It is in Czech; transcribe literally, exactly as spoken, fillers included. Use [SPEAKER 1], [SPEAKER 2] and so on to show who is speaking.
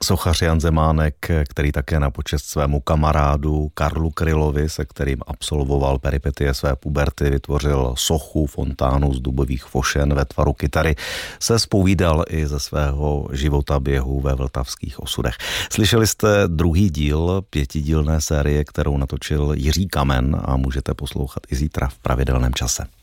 [SPEAKER 1] Sochař Jan Zemánek, který také na počest svému kamarádu Karlu Krylovi, se kterým absolvoval peripetie své puberty, vytvořil sochu, fontánu z dubových fošen ve tvaru kytary, se zpovídal i ze svého života běhu ve vltavských osudech. Slyšeli jste druhý díl pětidílné série, kterou natočil Jiří Kamen a můžete poslouchat i zítra v pravidelném čase.